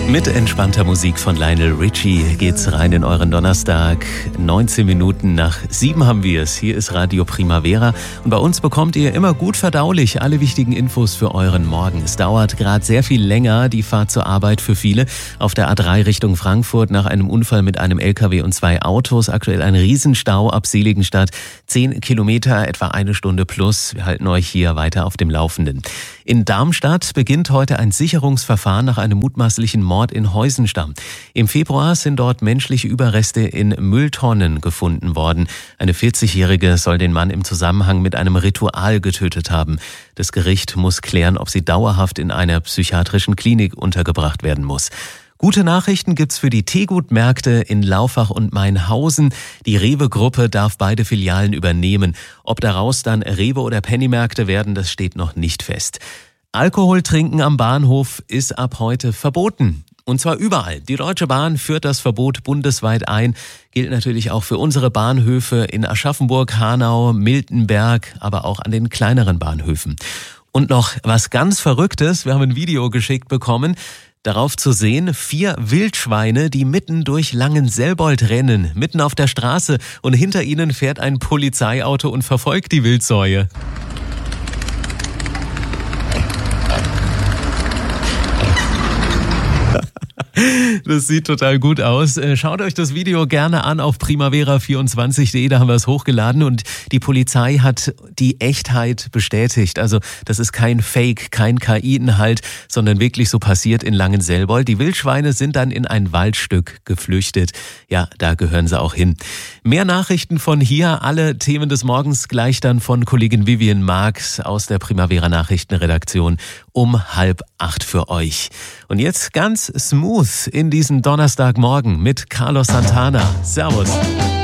Mit entspannter Musik von Lionel Richie geht's rein in euren Donnerstag. 19 Minuten nach 7 haben wir es. Hier ist Radio Primavera und bei uns bekommt ihr immer gut verdaulich alle wichtigen Infos für euren Morgen. Es dauert gerade sehr viel länger, die Fahrt zur Arbeit für viele. Auf der A3 Richtung Frankfurt nach einem Unfall mit einem LKW und 2 Autos. Aktuell ein Riesenstau ab Seligenstadt. 10 Kilometer, etwa 1 Stunde plus. Wir halten euch hier weiter auf dem Laufenden. In Darmstadt beginnt heute ein Sicherungsverfahren nach einem mutmaßlichen Mord in Heusenstamm. Im Februar sind dort menschliche Überreste in Mülltonnen gefunden worden. Eine 40-Jährige soll den Mann im Zusammenhang mit einem Ritual getötet haben. Das Gericht muss klären, ob sie dauerhaft in einer psychiatrischen Klinik untergebracht werden muss. Gute Nachrichten gibt's für die Teegut-Märkte in Laufach und Mainhausen. Die Rewe-Gruppe darf beide Filialen übernehmen. Ob daraus dann Rewe- oder Penny-Märkte werden, das steht noch nicht fest. Alkohol trinken am Bahnhof ist ab heute verboten. Und zwar überall. Die Deutsche Bahn führt das Verbot bundesweit ein. Gilt natürlich auch für unsere Bahnhöfe in Aschaffenburg, Hanau, Miltenberg, aber auch an den kleineren Bahnhöfen. Und noch was ganz Verrücktes. Wir haben ein Video geschickt bekommen. Darauf zu sehen, 4 Wildschweine, die mitten durch Langenselbold rennen, mitten auf der Straße. Und hinter ihnen fährt ein Polizeiauto und verfolgt die Wildsäue. Das sieht total gut aus. Schaut euch das Video gerne an auf primavera24.de, da haben wir es hochgeladen und die Polizei hat die Echtheit bestätigt. Also das ist kein Fake, kein KI-Inhalt, sondern wirklich so passiert in Langenselbold. Die Wildschweine sind dann in ein Waldstück geflüchtet. Ja, da gehören sie auch hin. Mehr Nachrichten von hier, alle Themen des Morgens gleich dann von Kollegin Vivian Marx aus der Primavera Nachrichtenredaktion um 7:30 für euch. Und jetzt ganz smooth in diesen Donnerstagmorgen mit Carlos Santana. Servus.